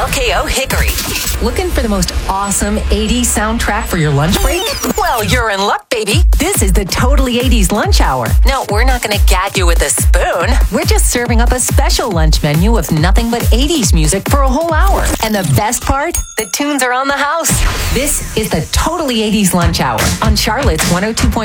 KLKO Hickory. Looking for the most awesome 80s soundtrack for your lunch break? Well, you're in luck, baby. This is the Totally 80s Lunch Hour. No, we're not going to gag you with a spoon. We're just serving up a special lunch menu of nothing but 80s music for a whole hour. And the best part? The tunes are on the house. This is the Totally 80s Lunch Hour on Charlotte's 102.5